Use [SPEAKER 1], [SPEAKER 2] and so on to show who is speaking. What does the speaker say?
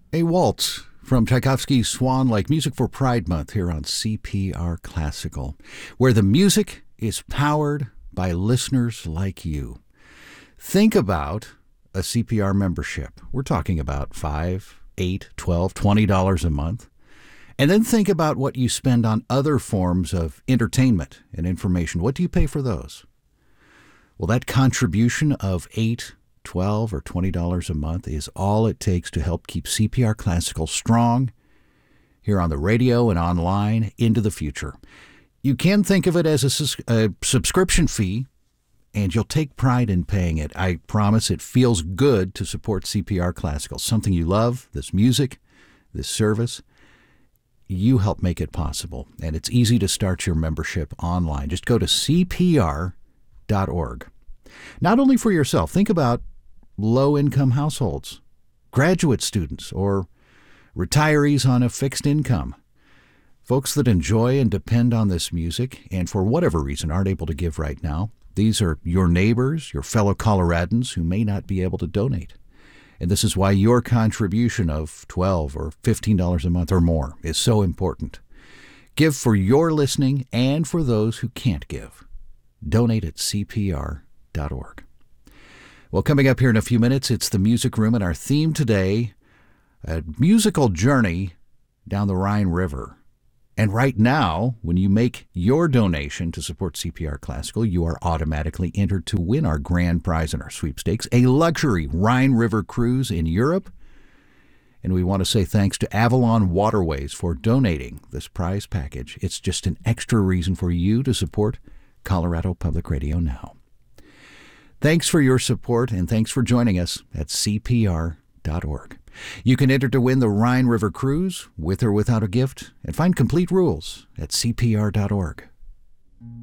[SPEAKER 1] A waltz from Tchaikovsky's Swan Lake, music for Pride Month here on CPR Classical, where the music is powered by listeners like you. Think about a CPR membership. We're talking about $5, $8, $12, $20 a month. And then think about what you spend on other forms of entertainment and information. What do you pay for those? Well, that contribution of $8, $12, or $20 a month is all it takes to help keep CPR Classical strong here on the radio and online into the future. You can think of it as a subscription fee, and you'll take pride in paying it. I promise it feels good to support CPR Classical, something you love, this music, this service. You help make it possible, and it's easy to start your membership online. Just go to CPR.org. Not only for yourself, think about low-income households, graduate students, or retirees on a fixed income, folks that enjoy and depend on this music and for whatever reason aren't able to give right now. These are your neighbors, your fellow Coloradans who may not be able to donate. And this is why your contribution of $12 or $15 a month or more is so important. Give for your listening and for those who can't give. Donate at CPR.org. Well, coming up here in a few minutes, it's the Music Room, and our theme today, a musical journey down the Rhine River. And right now, when you make your donation to support CPR Classical, you are automatically entered to win our grand prize in our sweepstakes, a luxury Rhine River cruise in Europe. And we want to say thanks to Avalon Waterways for donating this prize package. It's just an extra reason for you to support Colorado Public Radio now. Thanks for your support, and thanks for joining us at CPR.org. You can enter to win the Rhine River Cruise, with or without a gift, and find complete rules at CPR.org.